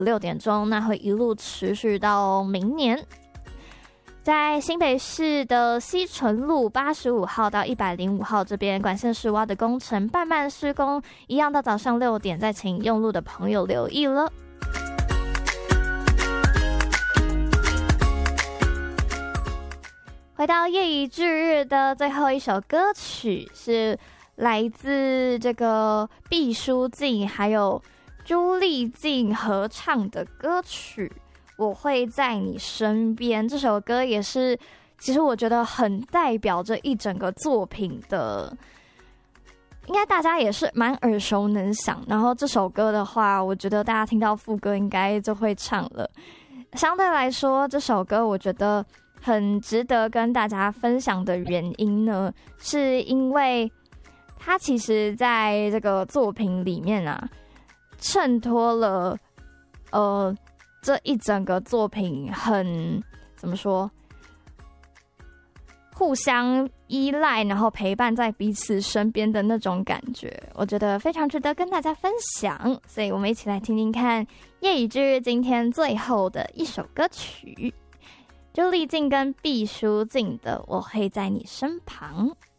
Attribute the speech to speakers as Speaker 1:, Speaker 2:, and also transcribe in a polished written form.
Speaker 1: 6点钟，那会一路持续到明年。在新北市的西纯路85号到105号这边管线室挖的工程慢慢施工，一样到早上6点，再请用路的朋友留意了。回到夜以继日的最后一首歌曲，是来自这个毕书尽还有朱丽静合唱的歌曲我会在你身边。这首歌也是其实我觉得很代表着一整个作品的，应该大家也是蛮耳熟能详，然后这首歌的话我觉得大家听到副歌应该就会唱了。相对来说这首歌我觉得很值得跟大家分享的原因呢，是因为它其实在这个作品里面啊衬托了这一整个作品很怎么说，互相依赖然后陪伴在彼此身边的那种感觉，我觉得非常值得跟大家分享。所以我们一起来听听看夜以继日今天最后的一首歌曲，朱丽静跟毕书尽的我会在你身旁。